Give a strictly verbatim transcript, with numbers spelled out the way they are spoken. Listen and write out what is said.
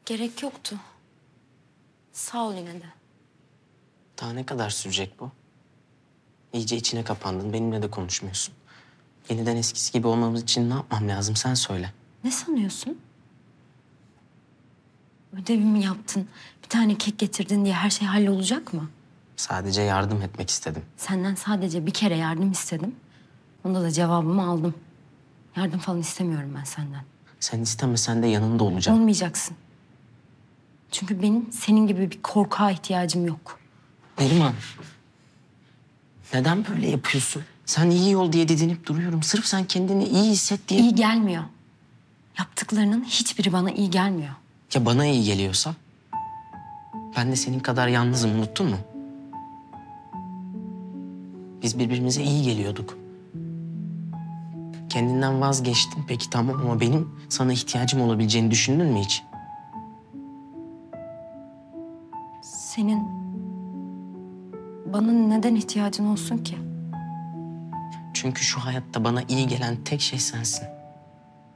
Gerek yoktu. Sağ ol yine de. Daha ne kadar sürecek bu? İyice içine kapandın, benimle de konuşmuyorsun. Yeniden eskisi gibi olmamız için ne yapmam lazım sen söyle. Ne sanıyorsun? Ödevimi yaptın, bir tane kek getirdin diye her şey hallolacak mı? Sadece yardım etmek istedim. Senden sadece bir kere yardım istedim. Onda da cevabımı aldım. Yardım falan istemiyorum ben senden. Sen istemesen de yanında olacağım. Olmayacaksın. Çünkü benim senin gibi bir korkağa ihtiyacım yok. Neriman, neden böyle yapıyorsun? Sen iyi ol diye didinip duruyorum. Sırf sen kendini iyi hisset diye. İyi gelmiyor. Yaptıklarının hiçbiri bana iyi gelmiyor. Ya bana iyi geliyorsa? Ben de senin kadar yalnızım, unuttun mu? Biz birbirimize iyi geliyorduk. Kendinden vazgeçtin peki tamam ama benim sana ihtiyacım olabileceğini düşündün mü hiç? Senin bana neden ihtiyacın olsun ki? Çünkü şu hayatta bana iyi gelen tek şey sensin.